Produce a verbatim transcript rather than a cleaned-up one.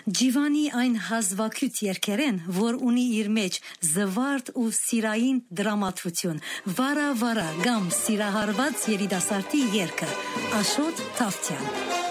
Ջիվանի այն հազվագյուտ երգերեն, որ ունի իր մեջ զվարթ ու սիրային դրամատրություն, վարա վարա գամ սիրահարված երիտասարդի երգը, Աշոտ Թավթյան։